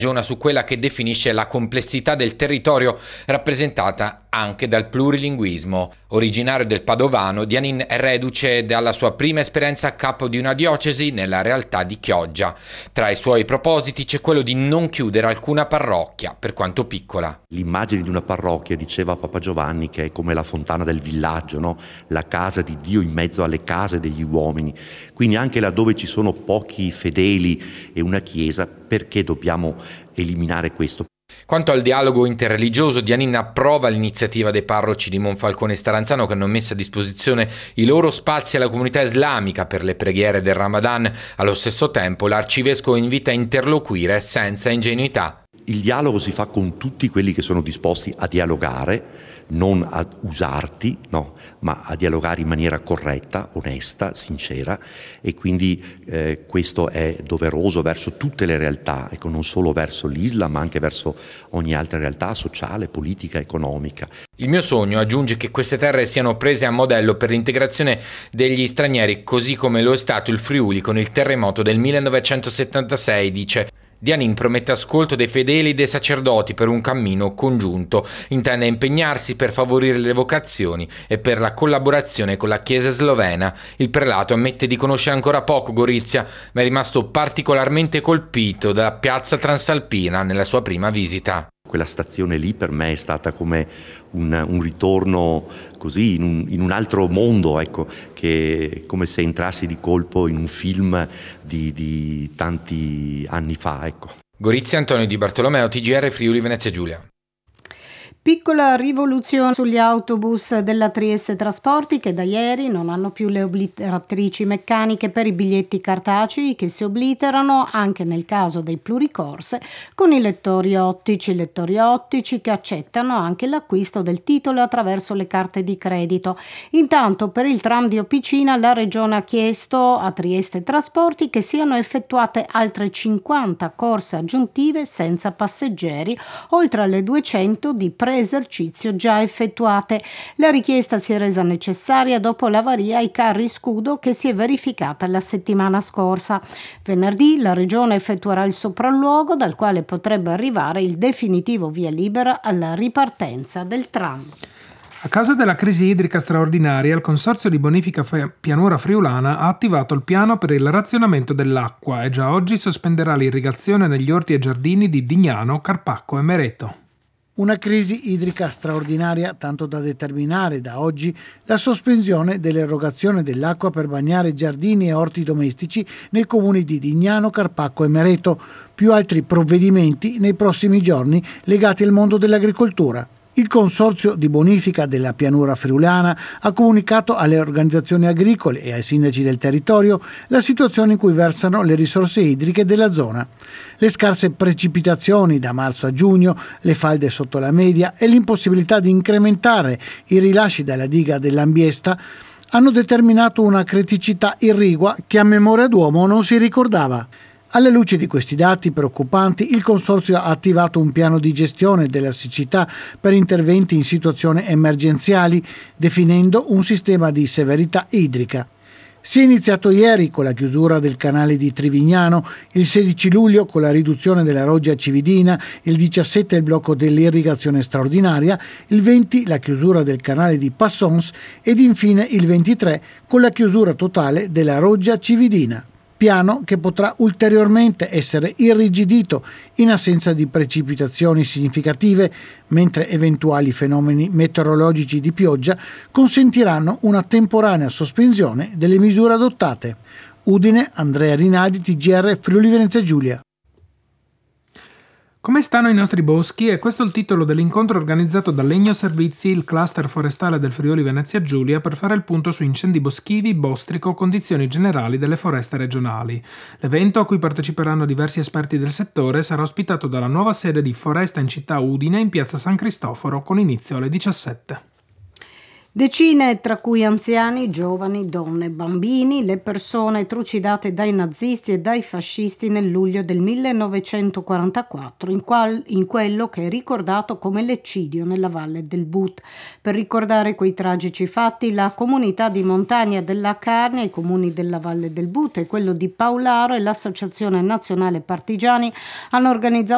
Su quella che definisce la complessità del territorio rappresentata anche dal plurilinguismo. Originario del Padovano, Dianin è reduce dalla sua prima esperienza a capo di una diocesi nella realtà di Chioggia. Tra i suoi propositi c'è quello di non chiudere alcuna parrocchia, per quanto piccola. L'immagine di una parrocchia, diceva Papa Giovanni, che è come la fontana del villaggio, no? La casa di Dio in mezzo alle case degli uomini. Quindi anche laddove ci sono pochi fedeli e una chiesa, perché dobbiamo eliminare questo? Quanto al dialogo interreligioso, Dianin approva l'iniziativa dei parroci di Monfalcone e Staranzano che hanno messo a disposizione i loro spazi alla comunità islamica per le preghiere del Ramadan. Allo stesso tempo l'arcivescovo invita a interloquire senza ingenuità. Il dialogo si fa con tutti quelli che sono disposti a dialogare, non a usarti, no, ma a dialogare in maniera corretta, onesta, sincera, e quindi questo è doveroso verso tutte le realtà, ecco, non solo verso l'Islam, ma anche verso ogni altra realtà sociale, politica, economica. Il mio sogno, aggiunge, che queste terre siano prese a modello per l'integrazione degli stranieri, così come lo è stato il Friuli con il terremoto del 1976, dice. Dianin promette ascolto dei fedeli e dei sacerdoti per un cammino congiunto. Intende impegnarsi per favorire le vocazioni e per la collaborazione con la Chiesa slovena. Il prelato ammette di conoscere ancora poco Gorizia, ma è rimasto particolarmente colpito dalla piazza Transalpina nella sua prima visita. Quella stazione lì per me è stata come un ritorno così in un altro mondo, ecco, che come se entrassi di colpo in un film di tanti anni fa, ecco. Gorizia, Antonio Di Bartolomeo, TGR Friuli Venezia Giulia. Piccola rivoluzione sugli autobus della Trieste Trasporti, che da ieri non hanno più le obliteratrici meccaniche per i biglietti cartacei, che si obliterano anche nel caso dei pluricorse con i lettori ottici che accettano anche l'acquisto del titolo attraverso le carte di credito. Intanto per il tram di Opicina la Regione ha chiesto a Trieste Trasporti che siano effettuate altre 50 corse aggiuntive senza passeggeri, oltre alle 200 di esercizio già effettuate. La richiesta si è resa necessaria dopo l'avaria ai carri scudo che si è verificata la settimana scorsa. Venerdì la Regione effettuerà il sopralluogo dal quale potrebbe arrivare il definitivo via libera alla ripartenza del tram. A causa della crisi idrica straordinaria, il Consorzio di Bonifica Pianura Friulana ha attivato il piano per il razionamento dell'acqua e già oggi sospenderà l'irrigazione negli orti e giardini di Dignano, Carpacco e Mereto. Una crisi idrica straordinaria tanto da determinare da oggi la sospensione dell'erogazione dell'acqua per bagnare giardini e orti domestici nei comuni di Dignano, Carpacco e Mereto, più altri provvedimenti nei prossimi giorni legati al mondo dell'agricoltura. Il Consorzio di Bonifica della Pianura Friulana ha comunicato alle organizzazioni agricole e ai sindaci del territorio la situazione in cui versano le risorse idriche della zona. Le scarse precipitazioni da marzo a giugno, le falde sotto la media e l'impossibilità di incrementare i rilasci dalla diga dell'Ambiesta hanno determinato una criticità irrigua che a memoria d'uomo non si ricordava. Alla luce di questi dati preoccupanti, il Consorzio ha attivato un piano di gestione della siccità per interventi in situazioni emergenziali, definendo un sistema di severità idrica. Si è iniziato ieri con la chiusura del canale di Trivignano, il 16 luglio con la riduzione della roggia cividina, il 17 il blocco dell'irrigazione straordinaria, il 20 la chiusura del canale di Passons ed infine il 23 con la chiusura totale della roggia cividina. Piano che potrà ulteriormente essere irrigidito in assenza di precipitazioni significative, mentre eventuali fenomeni meteorologici di pioggia consentiranno una temporanea sospensione delle misure adottate. Udine, Andrea Rinaldi, TGR Friuli Venezia Giulia. Come stanno i nostri boschi? È questo il titolo dell'incontro organizzato da Legno Servizi, il cluster forestale del Friuli Venezia Giulia, per fare il punto su incendi boschivi, bostrico, condizioni generali delle foreste regionali. L'evento, a cui parteciperanno diversi esperti del settore, sarà ospitato dalla nuova sede di Foresta in città Udine in piazza San Cristoforo con inizio alle 17. Decine, tra cui anziani, giovani, donne, bambini, le persone trucidate dai nazisti e dai fascisti nel luglio del 1944, in quello che è ricordato come l'eccidio nella Valle del But. Per ricordare quei tragici fatti, la comunità di montagna della Carnia, i comuni della Valle del But e quello di Paolaro e l'Associazione Nazionale Partigiani hanno organizzato